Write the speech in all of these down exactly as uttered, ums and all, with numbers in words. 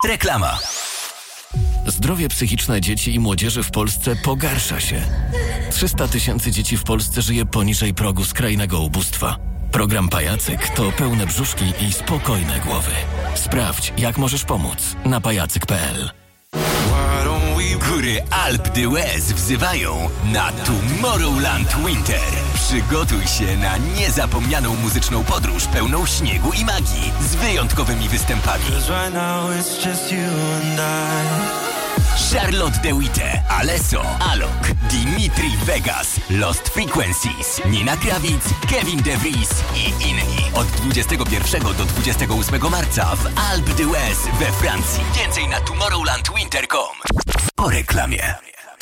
Reklama. Zdrowie psychiczne dzieci i młodzieży w Polsce pogarsza się. trzysta tysięcy dzieci w Polsce żyje poniżej progu skrajnego ubóstwa. Program Pajacyk to pełne brzuszki i spokojne głowy. Sprawdź, jak możesz pomóc na pajacyk kropka pe el. Góry Alpe d'Huez wzywają na Tomorrowland Winter. Przygotuj się na niezapomnianą muzyczną podróż pełną śniegu i magii z wyjątkowymi występami. Charlotte de Witte, Alesso, Alok, Dimitri Vegas, Lost Frequencies, Nina Krawic, Kevin De Vries i inni. Od dwudziestego pierwszego do dwudziestego ósmego marca w Alpe d'Huez we Francji. Więcej na tomorrowland winter kropka com. Po reklamie.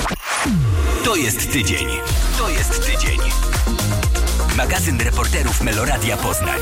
To jest tydzień. To jest tydzień. Magazyn reporterów Meloradia Poznań.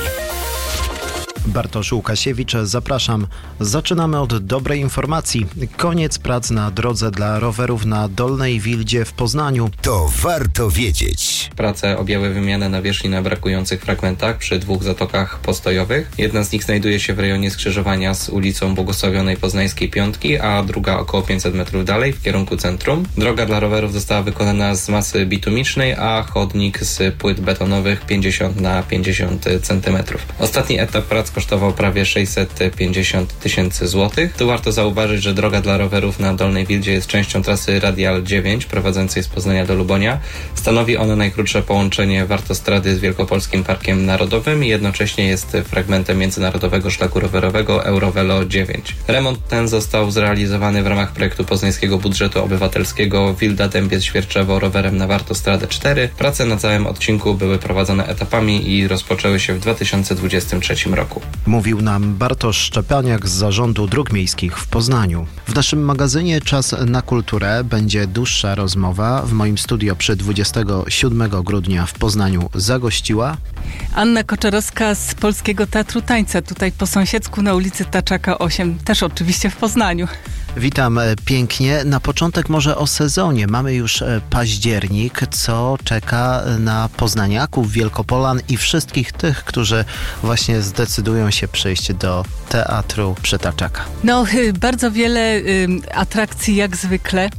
Bartosz Łukasiewicz, zapraszam. Zaczynamy od dobrej informacji. Koniec prac na drodze dla rowerów na Dolnej Wildzie w Poznaniu. To warto wiedzieć. Prace objęły wymianę nawierzchni na brakujących fragmentach przy dwóch zatokach postojowych. Jedna z nich znajduje się w rejonie skrzyżowania z ulicą Błogosławionej Poznańskiej Piątki, a druga około pięćset metrów dalej w kierunku centrum. Droga dla rowerów została wykonana z masy bitumicznej, a chodnik z płyt betonowych pięćdziesiąt na pięćdziesiąt centymetrów. Ostatni etap prac kosztował prawie sześćset pięćdziesiąt tysięcy złotych. Tu warto zauważyć, że droga dla rowerów na Dolnej Wildzie jest częścią trasy Radial dziewięć prowadzącej z Poznania do Lubonia. Stanowi ona najkrótsze połączenie Wartostrady z Wielkopolskim Parkiem Narodowym i jednocześnie jest fragmentem międzynarodowego szlaku rowerowego Eurovelo dziewięć. Remont ten został zrealizowany w ramach projektu poznańskiego budżetu obywatelskiego Wilda Dębiec Świerczewo rowerem na Wartostradę cztery. Prace na całym odcinku były prowadzone etapami i rozpoczęły się w dwa tysiące dwudziestym trzecim roku. Mówił nam Bartosz Szczepaniak z Zarządu Dróg Miejskich w Poznaniu. W naszym magazynie Czas na kulturę będzie dłuższa rozmowa. W moim studio przy dwudziestego siódmego grudnia w Poznaniu zagościła Anna Koczerowska z Polskiego Teatru Tańca, tutaj po sąsiedzku na ulicy Taczaka osiem, też oczywiście w Poznaniu. Witam pięknie. Na początek może o sezonie. Mamy już październik, co czeka na poznaniaków, wielkopolan i wszystkich tych, którzy właśnie zdecydują się przyjść do Teatru przy Taczaka. No, bardzo wiele y, atrakcji jak zwykle.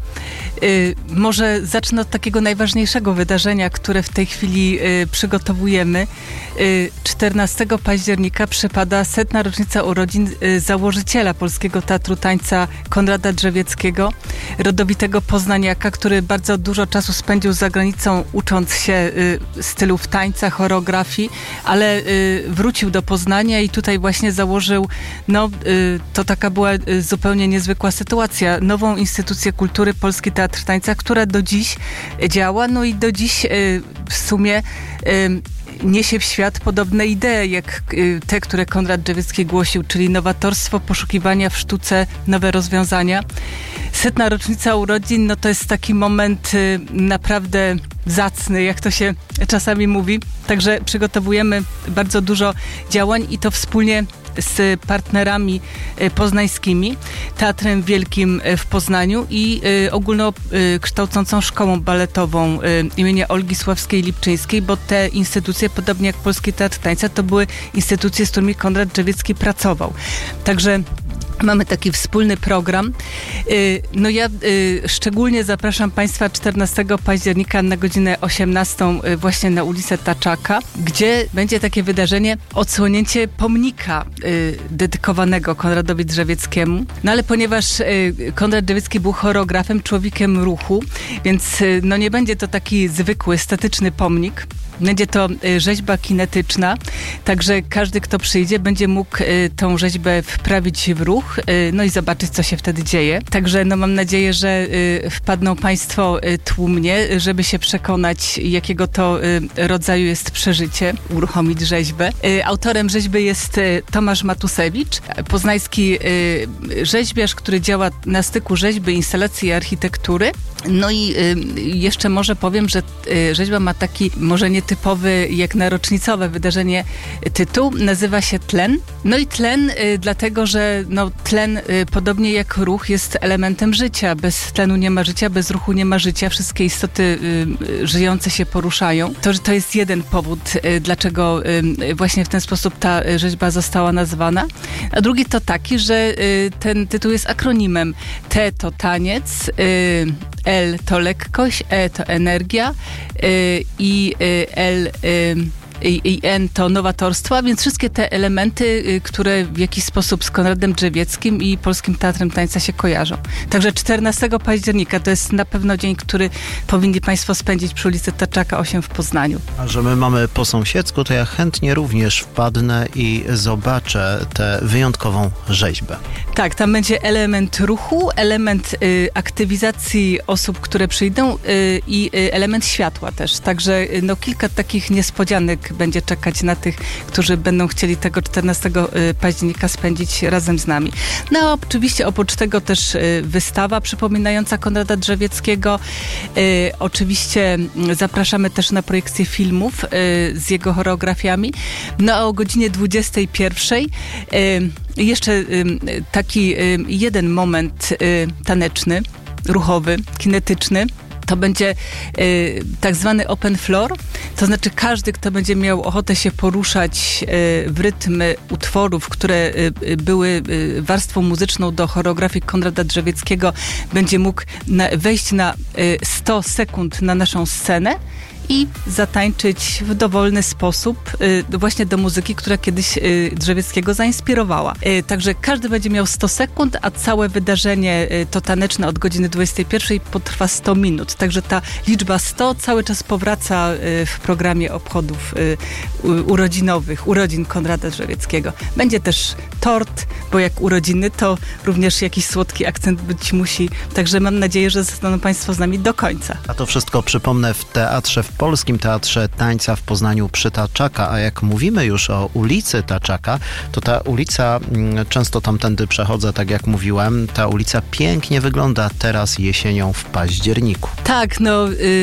Y, może zacznę od takiego najważniejszego wydarzenia, które w tej chwili y, przygotowujemy. Y, czternastego października przypada setna rocznica urodzin y, założyciela Polskiego Teatru Tańca Konrada Drzewieckiego, rodowitego poznaniaka, który bardzo dużo czasu spędził za granicą ucząc się y, stylów tańca, choreografii, ale y, wrócił do Poznania i tutaj właśnie założył, no y, to taka była y, zupełnie niezwykła sytuacja, nową instytucję kultury Polski Teatr Tańca, która do dziś działa, no i do dziś y, w sumie y, niesie w świat podobne idee, jak te, które Konrad Drzewiecki głosił, czyli nowatorstwo, poszukiwania w sztuce, nowe rozwiązania. Setna rocznica urodzin, no to jest taki moment y, naprawdę zacny, jak to się czasami mówi. Także przygotowujemy bardzo dużo działań i to wspólnie z partnerami poznańskimi, Teatrem Wielkim w Poznaniu i y, ogólnokształcącą szkołą baletową y, imienia Olgi Sławskiej-Lipczyńskiej, bo te instytucje, podobnie jak Polski Teatr Tańca, to były instytucje, z którymi Konrad Drzewiecki pracował. Także mamy taki wspólny program. No ja szczególnie zapraszam Państwa czternastego października na godzinę osiemnastą właśnie na ulicę Taczaka, gdzie będzie takie wydarzenie, odsłonięcie pomnika dedykowanego Konradowi Drzewieckiemu. No ale ponieważ Konrad Drzewiecki był choreografem, człowiekiem ruchu, więc no nie będzie to taki zwykły, statyczny pomnik. Będzie to rzeźba kinetyczna, także każdy, kto przyjdzie, będzie mógł tą rzeźbę wprawić w ruch, no i zobaczyć, co się wtedy dzieje. Także no mam nadzieję, że wpadną Państwo tłumnie, żeby się przekonać, jakiego to rodzaju jest przeżycie, uruchomić rzeźbę. Autorem rzeźby jest Tomasz Matusewicz, poznański rzeźbiarz, który działa na styku rzeźby, instalacji i architektury. No i jeszcze może powiem, że rzeźba ma taki, może nie typowy jak na rocznicowe wydarzenie tytuł. Nazywa się Tlen. No i tlen y, dlatego, że no, tlen y, podobnie jak ruch jest elementem życia. Bez tlenu nie ma życia, bez ruchu nie ma życia. Wszystkie istoty y, y, żyjące się poruszają. To, że to jest jeden powód, y, dlaczego y, właśnie w ten sposób ta y, rzeźba została nazwana. A drugi to taki, że y, ten tytuł jest akronimem. T to taniec, y, L to lekkość, E to energia y, i y, L y, I, i N to nowatorstwo, a więc wszystkie te elementy, y, które w jakiś sposób z Konradem Drzewieckim i Polskim Teatrem Tańca się kojarzą. Także czternastego października to jest na pewno dzień, który powinni Państwo spędzić przy ulicy Taczaka osiem w Poznaniu. A że my mamy po sąsiedzku, to ja chętnie również wpadnę i zobaczę tę wyjątkową rzeźbę. Tak, tam będzie element ruchu, element y, aktywizacji osób, które przyjdą y, i y, element światła też. Także y, no, kilka takich niespodzianek będzie czekać na tych, którzy będą chcieli tego czternastego października spędzić razem z nami. No a oczywiście oprócz tego też wystawa przypominająca Konrada Drzewieckiego. Y, oczywiście zapraszamy też na projekcję filmów y, z jego choreografiami. No a o godzinie dwudziestej pierwszej y, jeszcze y, taki y, jeden moment y, taneczny, ruchowy, kinetyczny. To będzie y, tak zwany open floor, to znaczy każdy, kto będzie miał ochotę się poruszać y, w rytm utworów, które y, były y, warstwą muzyczną do choreografii Konrada Drzewieckiego, będzie mógł na, wejść na y, sto sekund na naszą scenę i zatańczyć w dowolny sposób y, właśnie do muzyki, która kiedyś y, Drzewieckiego zainspirowała. Y, także każdy będzie miał sto sekund, a całe wydarzenie y, to taneczne od godziny dwudziestej pierwszej potrwa sto minut. Także ta liczba sto cały czas powraca y, w programie obchodów y, urodzinowych, urodzin Konrada Drzewieckiego. Będzie też tort, bo jak urodziny, to również jakiś słodki akcent być musi. Także mam nadzieję, że zostaną Państwo z nami do końca. A to wszystko przypomnę w teatrze w Polskim Teatrze Tańca w Poznaniu przy Taczaka, a jak mówimy już o ulicy Taczaka, to ta ulica, często tamtędy przechodzę, tak jak mówiłem, ta ulica pięknie wygląda teraz jesienią w październiku. Tak, no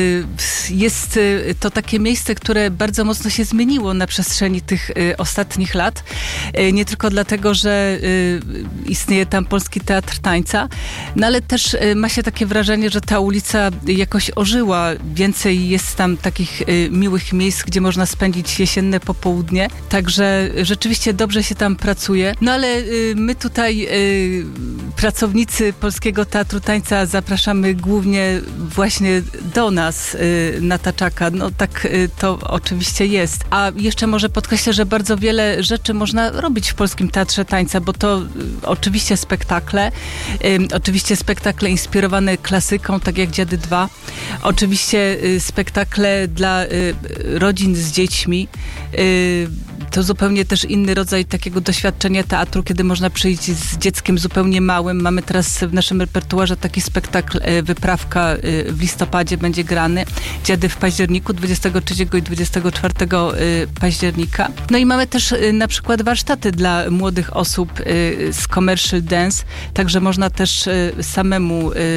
jest to takie miejsce, które bardzo mocno się zmieniło na przestrzeni tych ostatnich lat. Nie tylko dlatego, że istnieje tam Polski Teatr Tańca, no ale też ma się takie wrażenie, że ta ulica jakoś ożyła. Więcej jest tam takich y, miłych miejsc, gdzie można spędzić jesienne popołudnie. Także rzeczywiście dobrze się tam pracuje. No ale y, my tutaj, y, pracownicy Polskiego Teatru Tańca, zapraszamy głównie właśnie do nas y, na Taczaka. No tak y, to oczywiście jest. A jeszcze może podkreślę, że bardzo wiele rzeczy można robić w Polskim Teatrze Tańca, bo to y, oczywiście spektakle, y, oczywiście spektakle inspirowane klasyką, tak jak Dziady dwa. Oczywiście y, spektakle dla y, rodzin z dziećmi. Y, to zupełnie też inny rodzaj takiego doświadczenia teatru, kiedy można przyjść z dzieckiem zupełnie małym. Mamy teraz w naszym repertuarze taki spektakl y, Wyprawka y, w listopadzie będzie grany. Dziady w październiku, dwudziestego trzeciego i dwudziestego czwartego y, października. No i mamy też y, na przykład warsztaty dla młodych osób y, z commercial dance, także można też y, samemu y,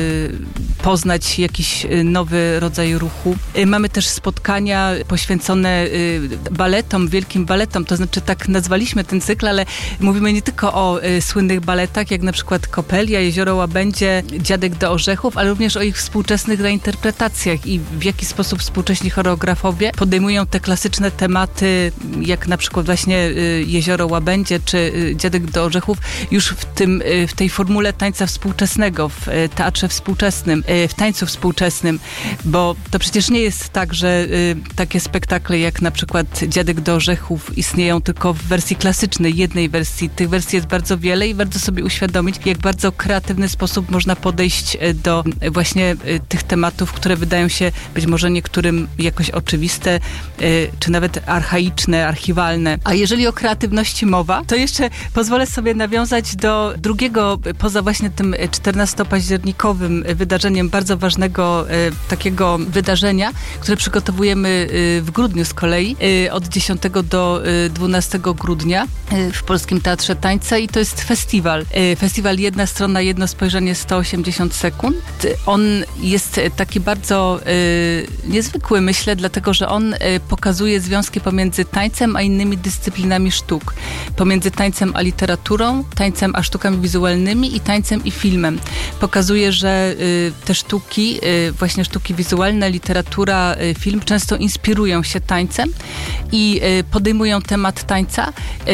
poznać jakiś y, nowy rodzaj ruchu. Y, mamy też spotkania poświęcone y, baletom, wielkim baletom, to znaczy tak nazwaliśmy ten cykl, ale mówimy nie tylko o y, słynnych baletach, jak na przykład Kopelia, Jezioro Łabędzie, Dziadek do Orzechów, ale również o ich współczesnych reinterpretacjach i w jaki sposób współcześni choreografowie podejmują te klasyczne tematy, jak na przykład właśnie y, Jezioro Łabędzie czy y, Dziadek do Orzechów, już w, tym, y, w tej formule tańca współczesnego, w y, teatrze współczesnym, y, w tańcu współczesnym, bo to przecież nie jest tak, że y, takie spektakle jak na przykład Dziadek do Orzechów istnieją tylko w wersji klasycznej, jednej wersji. Tych wersji jest bardzo wiele i warto sobie uświadomić, jak bardzo kreatywny sposób można podejść do właśnie tych tematów, które wydają się być może niektórym jakoś oczywiste, czy nawet archaiczne, archiwalne. A jeżeli o kreatywności mowa, to jeszcze pozwolę sobie nawiązać do drugiego, poza właśnie tym czternastopaździernikowym wydarzeniem, bardzo ważnego takiego wydarzenia, które przygotowujemy w grudniu z kolei, od dziesiątego do dwunastego grudnia w Polskim Teatrze Tańca i to jest festiwal. Festiwal Jedna Strona, Jedno Spojrzenie, sto osiemdziesiąt sekund. On jest taki bardzo niezwykły, myślę, dlatego, że on pokazuje związki pomiędzy tańcem a innymi dyscyplinami sztuk. Pomiędzy tańcem a literaturą, tańcem a sztukami wizualnymi i tańcem i filmem. Pokazuje, że te sztuki, właśnie sztuki wizualne, literatura, film często inspirują się tańcem i podejmują temat tańca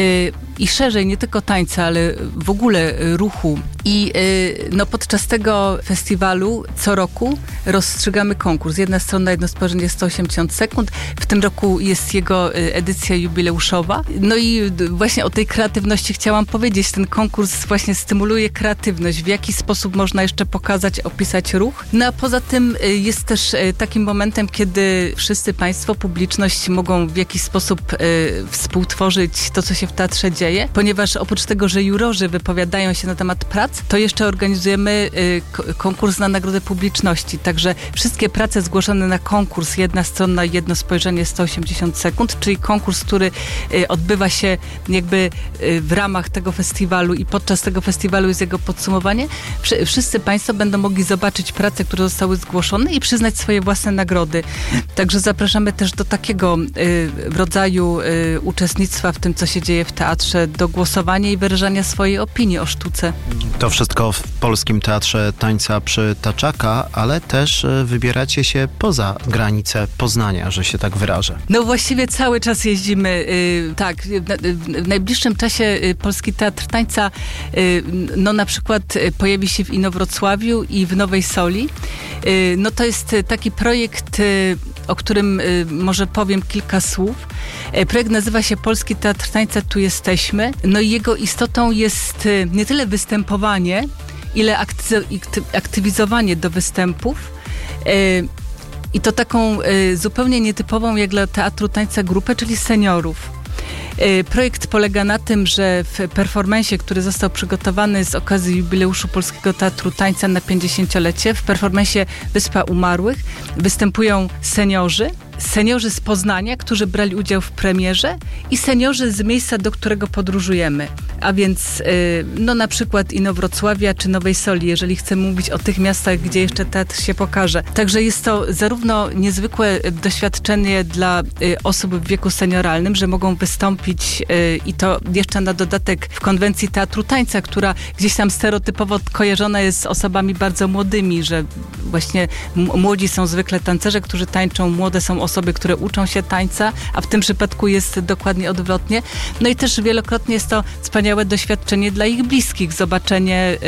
i szerzej, nie tylko tańca, ale w ogóle ruchu. I no, podczas tego festiwalu co roku rozstrzygamy konkurs. Jedna strona, jedno spojrzenie, sto osiemdziesiąt sekund. W tym roku jest jego edycja jubileuszowa. No i właśnie o tej kreatywności chciałam powiedzieć. Ten konkurs właśnie stymuluje kreatywność. W jaki sposób można jeszcze pokazać, opisać ruch. No a poza tym jest też takim momentem, kiedy wszyscy państwo, publiczność mogą w jakiś sposób współtworzyć to, co się w teatrze dzieje. Ponieważ oprócz tego, że jurorzy wypowiadają się na temat prac, to jeszcze organizujemy y, konkurs na nagrodę publiczności. Także wszystkie prace zgłoszone na konkurs Jedna Strona, Jedno Spojrzenie, sto osiemdziesiąt sekund, czyli konkurs, który y, odbywa się jakby y, w ramach tego festiwalu i podczas tego festiwalu jest jego podsumowanie. Wsz- wszyscy państwo będą mogli zobaczyć prace, które zostały zgłoszone i przyznać swoje własne nagrody. Także zapraszamy też do takiego y, rodzaju y, uczestnictwa w tym, co się dzieje w teatrze, do głosowania i wyrażania swojej opinii o sztuce. To wszystko w Polskim Teatrze Tańca przy Taczaka, ale też wybieracie się poza granice Poznania, że się tak wyrażę. No właściwie cały czas jeździmy. Yy, tak, w, w najbliższym czasie Polski Teatr Tańca yy, no na przykład pojawi się w Inowrocławiu i w Nowej Soli. Yy, no to jest taki projekt, yy, o którym yy, może powiem kilka słów. Yy, projekt nazywa się Polski Teatr Tańca, tu jesteśmy. No i jego istotą jest yy, nie tyle występowanie, ile akty- aktywizowanie do występów. Yy, I to taką y, zupełnie nietypową jak dla Teatru Tańca grupę, czyli seniorów. Y, projekt polega na tym, że w performansie, który został przygotowany z okazji jubileuszu Polskiego Teatru Tańca na pięćdziesięciolecie, w performansie Wyspa Umarłych występują seniorzy, seniorzy z Poznania, którzy brali udział w premierze i seniorzy z miejsca, do którego podróżujemy. A więc no na przykład Inowrocławia czy Nowej Soli, jeżeli chcemy mówić o tych miastach, gdzie jeszcze teatr się pokaże. Także jest to zarówno niezwykłe doświadczenie dla osób w wieku senioralnym, że mogą wystąpić i to jeszcze na dodatek w konwencji Teatru Tańca, która gdzieś tam stereotypowo kojarzona jest z osobami bardzo młodymi, że właśnie młodzi są zwykle tancerze, którzy tańczą, młode są osoby, które uczą się tańca, a w tym przypadku jest dokładnie odwrotnie. No i też wielokrotnie jest to wspaniałe doświadczenie dla ich bliskich, zobaczenie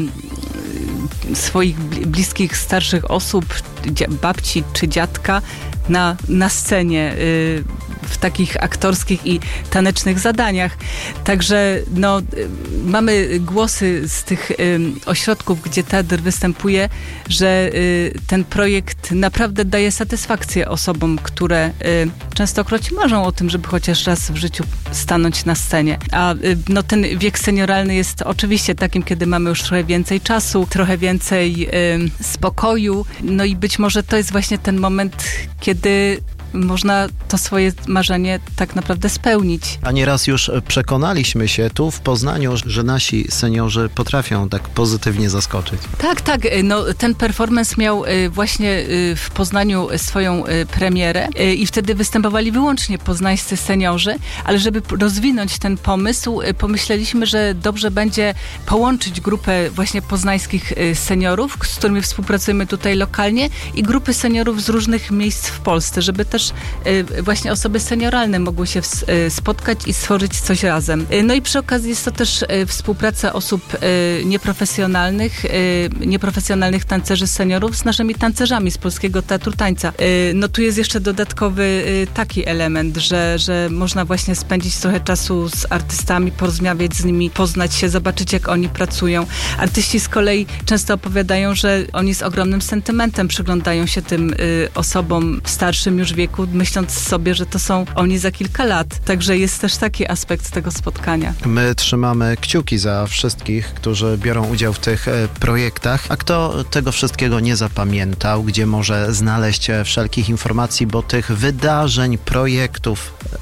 y, swoich bliskich, starszych osób, babci czy dziadka na, na scenie y, w takich aktorskich i tanecznych zadaniach. Także no, mamy głosy z tych y, ośrodków, gdzie teatr występuje, że y, ten projekt naprawdę daje satysfakcję osobom, które y, częstokroć marzą o tym, żeby chociaż raz w życiu stanąć na scenie. A y, no, ten wiek senioralny jest oczywiście takim, kiedy mamy już trochę więcej czasu, trochę więcej y, spokoju. No i być może to jest właśnie ten moment, kiedy można to swoje marzenie tak naprawdę spełnić. A nieraz już przekonaliśmy się tu w Poznaniu, że nasi seniorzy potrafią tak pozytywnie zaskoczyć. Tak, tak. No, ten performance miał właśnie w Poznaniu swoją premierę i wtedy występowali wyłącznie poznańscy seniorzy, ale żeby rozwinąć ten pomysł, pomyśleliśmy, że dobrze będzie połączyć grupę właśnie poznańskich seniorów, z którymi współpracujemy tutaj lokalnie, i grupy seniorów z różnych miejsc w Polsce, żeby też właśnie osoby senioralne mogły się spotkać i stworzyć coś razem. No i przy okazji jest to też współpraca osób nieprofesjonalnych, nieprofesjonalnych tancerzy seniorów z naszymi tancerzami z Polskiego Teatru Tańca. No tu jest jeszcze dodatkowy taki element, że, że można właśnie spędzić trochę czasu z artystami, porozmawiać z nimi, poznać się, zobaczyć, jak oni pracują. Artyści z kolei często opowiadają, że oni z ogromnym sentymentem przyglądają się tym osobom w starszym już wieku, myśląc sobie, że to są oni za kilka lat. Także jest też taki aspekt tego spotkania. My trzymamy kciuki za wszystkich, którzy biorą udział w tych e, projektach. A kto tego wszystkiego nie zapamiętał, gdzie może znaleźć wszelkich informacji, bo tych wydarzeń, projektów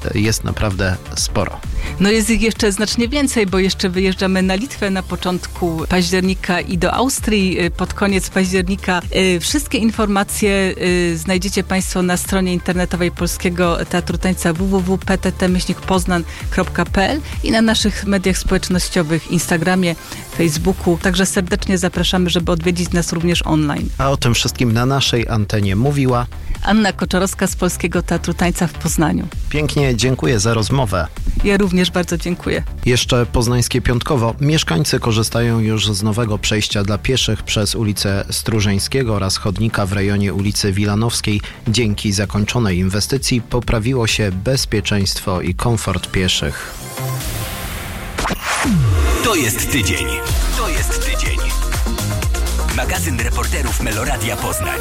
jest naprawdę sporo. No jest ich jeszcze znacznie więcej, bo jeszcze wyjeżdżamy na Litwę na początku października i do Austrii pod koniec października. Wszystkie informacje znajdziecie Państwo na stronie internetowej Polskiego Teatru Tańca w w w kropka p t t myślnik poznan kropka p l i na naszych mediach społecznościowych, Instagramie, Facebooku. Także serdecznie zapraszamy, żeby odwiedzić nas również online. A o tym wszystkim na naszej antenie mówiła Anna Koczorowska z Polskiego Teatru Tańca w Poznaniu. Pięknie dziękuję za rozmowę. Ja również bardzo dziękuję. Jeszcze poznańskie piątkowo. Mieszkańcy korzystają już z nowego przejścia dla pieszych przez ulicę Strużeńskiego oraz chodnika w rejonie ulicy Wilanowskiej. Dzięki zakończonej inwestycji poprawiło się bezpieczeństwo i komfort pieszych. To jest tydzień. To jest tydzień. Magazyn reporterów Meloradia Poznań.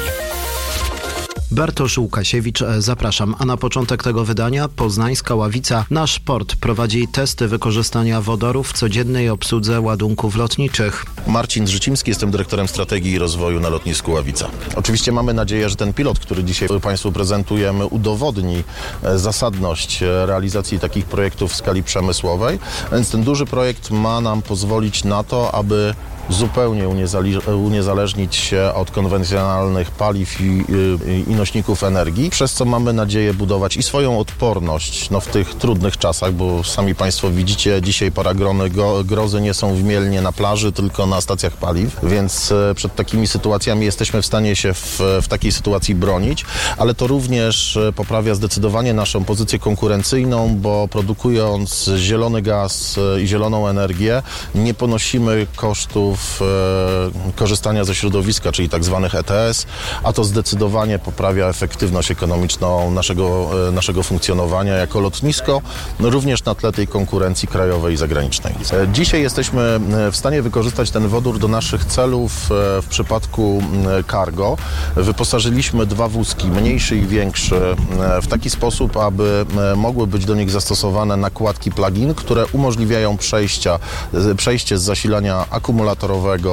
Bartosz Łukasiewicz, zapraszam. A na początek tego wydania Poznańska Ławica Nasz Port prowadzi testy wykorzystania wodoru w codziennej obsłudze ładunków lotniczych. Marcin Życimski, jestem dyrektorem strategii i rozwoju na lotnisku Ławica. Oczywiście mamy nadzieję, że ten pilot, który dzisiaj Państwu prezentujemy, udowodni zasadność realizacji takich projektów w skali przemysłowej, więc ten duży projekt ma nam pozwolić na to, aby zupełnie uniezależnić się od konwencjonalnych paliw i, i, i nośników energii, przez co mamy nadzieję budować i swoją odporność no, w tych trudnych czasach, bo sami Państwo widzicie, dzisiaj paragrony go, grozy nie są w Mielnie na plaży, tylko na stacjach paliw, więc e, przed takimi sytuacjami jesteśmy w stanie się w, w takiej sytuacji bronić, ale to również e, poprawia zdecydowanie naszą pozycję konkurencyjną, bo produkując zielony gaz e, i zieloną energię, nie ponosimy kosztów korzystania ze środowiska, czyli tak zwanych E T S, a to zdecydowanie poprawia efektywność ekonomiczną naszego, naszego funkcjonowania jako lotnisko, no również na tle tej konkurencji krajowej i zagranicznej. Dzisiaj jesteśmy w stanie wykorzystać ten wodór do naszych celów w przypadku cargo. Wyposażyliśmy dwa wózki, mniejszy i większy, w taki sposób, aby mogły być do nich zastosowane nakładki plug-in, które umożliwiają przejścia, przejście z zasilania akumulatorowego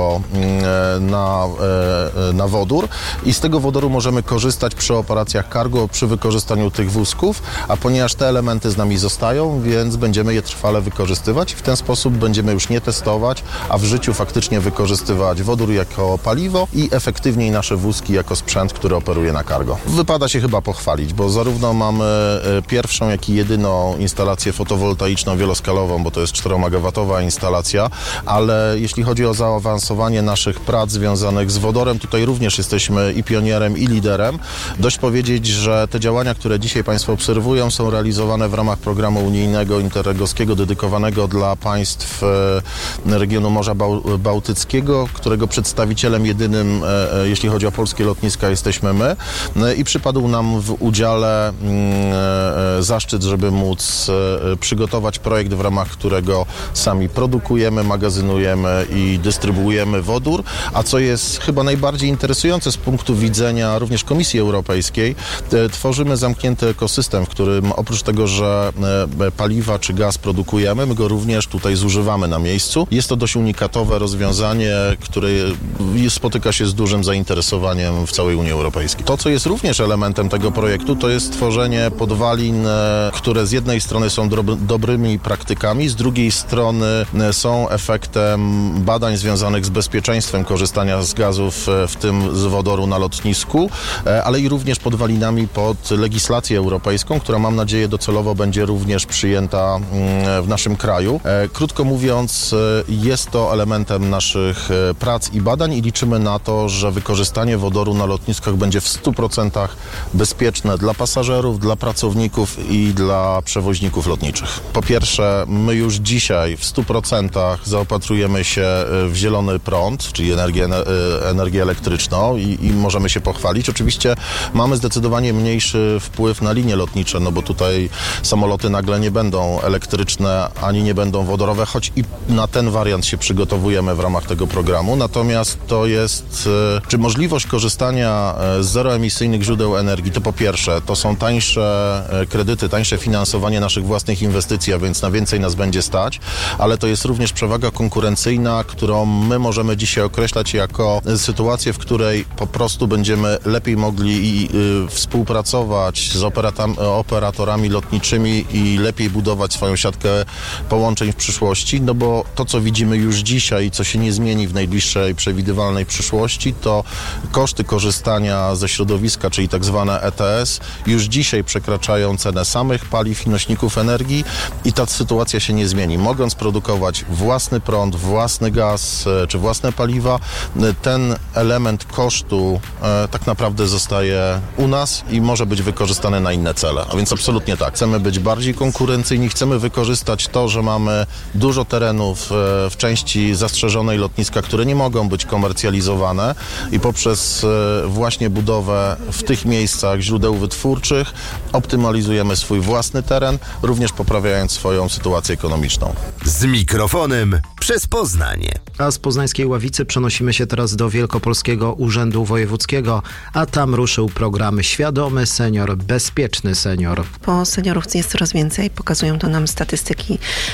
na, na wodór i z tego wodoru możemy korzystać przy operacjach cargo, przy wykorzystaniu tych wózków, a ponieważ te elementy z nami zostają, więc będziemy je trwale wykorzystywać i w ten sposób będziemy już nie testować, a w życiu faktycznie wykorzystywać wodór jako paliwo i efektywniej nasze wózki jako sprzęt, który operuje na cargo. Wypada się chyba pochwalić, bo zarówno mamy pierwszą, jak i jedyną instalację fotowoltaiczną wieloskalową, bo to jest czteromegawatowa instalacja, ale jeśli chodzi o zaawansowanie naszych prac związanych z wodorem, tutaj również jesteśmy i pionierem, i liderem. Dość powiedzieć, że te działania, które dzisiaj Państwo obserwują, są realizowane w ramach programu unijnego interregowskiego dedykowanego dla państw regionu Morza Bałtyckiego, którego przedstawicielem jedynym, jeśli chodzi o polskie lotniska, jesteśmy my. I przypadł nam w udziale zaszczyt, żeby móc przygotować projekt, w ramach którego sami produkujemy, magazynujemy i dystrybuujemy wodór, a co jest chyba najbardziej interesujące z punktu widzenia również Komisji Europejskiej, tworzymy zamknięty ekosystem, w którym oprócz tego, że paliwa czy gaz produkujemy, my go również tutaj zużywamy na miejscu. Jest to dość unikatowe rozwiązanie, które spotyka się z dużym zainteresowaniem w całej Unii Europejskiej. To, co jest również elementem tego projektu, to jest tworzenie podwalin, które z jednej strony są dobrymi praktykami, z drugiej strony są efektem badań związanych z bezpieczeństwem korzystania z gazów, w tym z wodoru na lotnisku, ale i również podwalinami pod legislację europejską, która mam nadzieję docelowo będzie również przyjęta w naszym kraju. Krótko mówiąc, jest to elementem naszych prac i badań i liczymy na to, że wykorzystanie wodoru na lotniskach będzie w stu procentach bezpieczne dla pasażerów, dla pracowników i dla przewoźników lotniczych. Po pierwsze, my już dzisiaj w stu procentach zaopatrujemy się w zielony prąd, czyli energię, energię elektryczną i, i możemy się pochwalić. Oczywiście mamy zdecydowanie mniejszy wpływ na linie lotnicze, no bo tutaj samoloty nagle nie będą elektryczne, ani nie będą wodorowe, choć i na ten wariant się przygotowujemy w ramach tego programu. Natomiast to jest, czy możliwość korzystania z zeroemisyjnych źródeł energii, to po pierwsze, to są tańsze kredyty, tańsze finansowanie naszych własnych inwestycji, a więc na więcej nas będzie stać, ale to jest również przewaga konkurencyjna, którą którą my możemy dzisiaj określać jako sytuację, w której po prostu będziemy lepiej mogli y, współpracować z operatam, operatorami lotniczymi i lepiej budować swoją siatkę połączeń w przyszłości, no bo to, co widzimy już dzisiaj, co się nie zmieni w najbliższej przewidywalnej przyszłości, to koszty korzystania ze środowiska, czyli tak zwane E T S, już dzisiaj przekraczają cenę samych paliw i nośników energii i ta sytuacja się nie zmieni. Mogąc produkować własny prąd, własny gaz czy własne paliwa, ten element kosztu e, tak naprawdę zostaje u nas i może być wykorzystany na inne cele. A więc absolutnie tak. Chcemy być bardziej konkurencyjni, chcemy wykorzystać to, że mamy dużo terenów e, w części zastrzeżonej lotniska, które nie mogą być komercjalizowane i poprzez e, właśnie budowę w tych miejscach źródeł wytwórczych optymalizujemy swój własny teren, również poprawiając swoją sytuację ekonomiczną. Z mikrofonem przez Poznań. A z poznańskiej Ławicy przenosimy się teraz do Wielkopolskiego Urzędu Wojewódzkiego, a tam ruszył program Świadomy Senior, Bezpieczny Senior. Bo seniorów jest coraz więcej, pokazują to nam statystyki,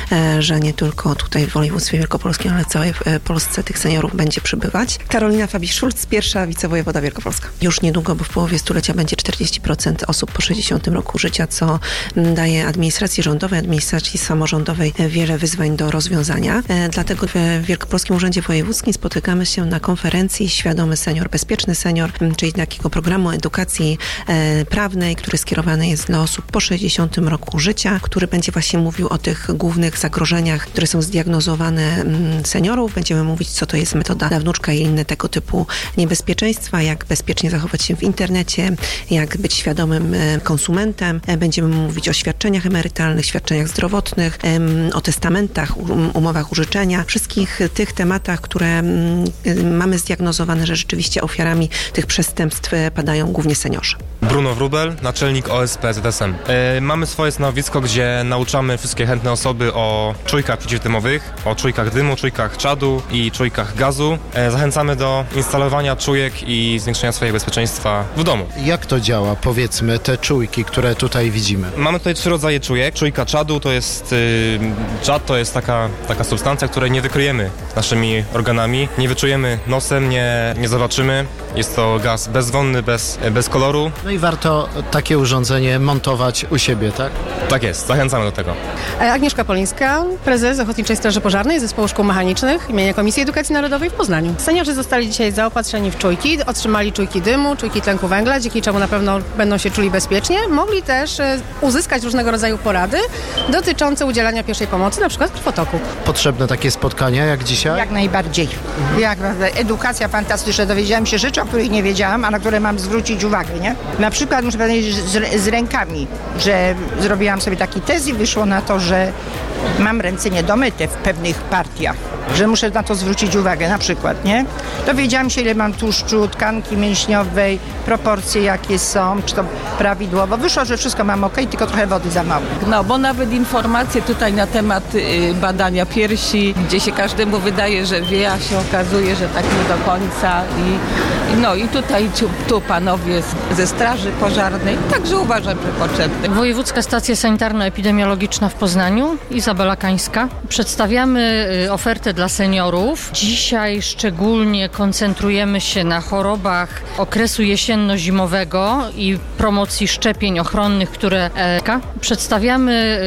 że nie tylko tutaj w województwie wielkopolskim, ale w całej Polsce tych seniorów będzie przybywać. Karolina Fabisz-Szulc, pierwsza wicewojewoda wielkopolska. Już niedługo, bo w połowie stulecia będzie czterdzieści procent osób po sześćdziesiątym roku życia, co daje administracji rządowej, administracji samorządowej wiele wyzwań do rozwiązania. Dlatego w Wielkopolskim Urzędzie Wojewódzkim spotykamy się na konferencji Świadomy Senior, Bezpieczny Senior, czyli takiego programu edukacji prawnej, który skierowany jest dla osób po sześćdziesiątym roku życia, który będzie właśnie mówił o tych głównych zagrożeniach, które są zdiagnozowane seniorów. Będziemy mówić, co to jest metoda na wnuczka i inne tego typu niebezpieczeństwa, jak bezpiecznie zachować się w internecie, jak być świadomym konsumentem. Będziemy mówić o świadczeniach emerytalnych, świadczeniach zdrowotnych, o testamentach, umowach użyczenia, wszystkich tych tematach, które mamy zdiagnozowane, że rzeczywiście ofiarami tych przestępstw padają głównie seniorzy. Bruno Wrubel, naczelnik O S P Z S M. Yy, mamy swoje stanowisko, gdzie nauczamy wszystkie chętne osoby o czujkach przeciwdymowych, o czujkach dymu, czujkach czadu i czujkach gazu. Yy, zachęcamy do instalowania czujek i zwiększenia swojego bezpieczeństwa w domu. Jak to działa? Powiedzmy, te czujki, które tutaj widzimy. Mamy tutaj trzy rodzaje czujek. Czujka czadu to jest... Yy, czad to jest taka, taka substancja, której nie wykryjemy naszymi organami. Nie wyczujemy nosem, nie, nie zobaczymy. Jest to gaz bezwonny, bez, bez koloru. No i warto takie urządzenie montować u siebie, tak? Tak jest, zachęcamy do tego. Agnieszka Polińska, prezes Ochotniczej Straży Pożarnej Zespołu Szkół Mechanicznych imienia Komisji Edukacji Narodowej w Poznaniu. Seniorzy zostali dzisiaj zaopatrzeni w czujki, otrzymali czujki dymu, czujki tlenku węgla, dzięki czemu na pewno będą się czuli bezpiecznie. Mogli też uzyskać różnego rodzaju porady dotyczące udzielania pierwszej pomocy, na przykład krwotoku. Potrzebne takie spotkania jak dzisiaj? Jak najbardziej. Jak edukacja fantastyczna. Dowiedziałam się rzeczy, o których nie wiedziałam, a na które mam zwrócić uwagę, nie? Na przykład muszę powiedzieć z, z rękami, że zrobiłam sobie taki test i wyszło na to, że mam ręce niedomyte w pewnych partiach, że muszę na to zwrócić uwagę, na przykład, nie? Dowiedziałam się, ile mam tłuszczu, tkanki mięśniowej, proporcje jakie są, czy to prawidłowo. Wyszło, że wszystko mam ok, tylko trochę wody za mało. No, bo nawet informacje tutaj na temat y, badania piersi, gdzie się każdemu wydaje, że wie, a się okazuje, że tak nie do końca. I, i no i tutaj tu, tu panowie z, ze Straży Pożarnej, także uważam, że potrzebne. Wojewódzka Stacja Sanitarno-Epidemiologiczna w Poznaniu, Izabela Kańska. Przedstawiamy y, ofertę dla seniorów. Dzisiaj szczególnie koncentrujemy się na chorobach okresu jesienno-zimowego i promocji szczepień ochronnych, które e, przedstawiamy